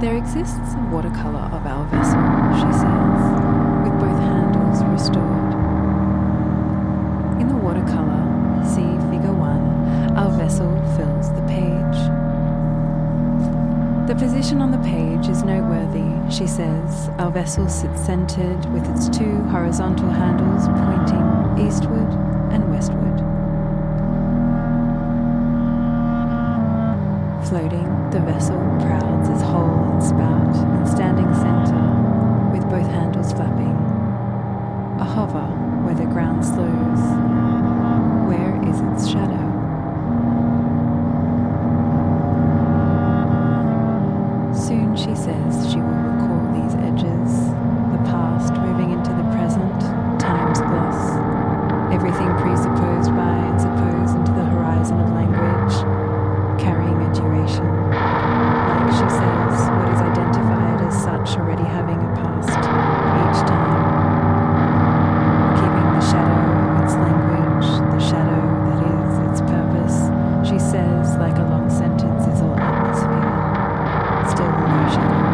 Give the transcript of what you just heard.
There exists a watercolour of our vessel, she says, with both handles restored. In the watercolour, see Figure 1, our vessel fills the page. The position on the page is noteworthy, she says. Our vessel sits centred with its two horizontal handles pointing eastward and westward. Floating, the vessel prouds its hull and spout and standing centre with both handles flapping. A hover where the ground slows. Where is its shadow? Soon, she says, she will recall these edges, the past moving into the present, time's gloss, everything presupposed by and supposed into the horizon of language, carrying a duration. Like, she says, what is identified as such already having a past each time, keeping the shadow of its language, the shadow that is its purpose, she says, like a